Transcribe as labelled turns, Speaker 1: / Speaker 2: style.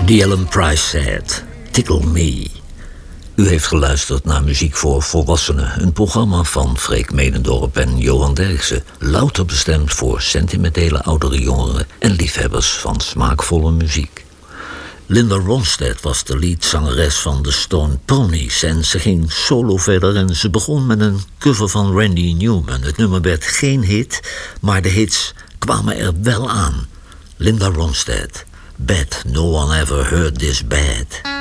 Speaker 1: The Ellen Price Said, Tickle Me. U heeft geluisterd naar Muziek voor Volwassenen, een programma van Freek Medendorp en Johan Derksen, louter bestemd voor sentimentele oudere jongeren en liefhebbers van smaakvolle muziek. Linda Ronstadt was de leadzangeres van de Stone Ponies en ze ging solo verder en ze begon met een cover van Randy Newman. Het nummer werd geen hit, maar de hits kwamen er wel aan. Linda Ronstadt, Bad, No One Ever Heard This Bad.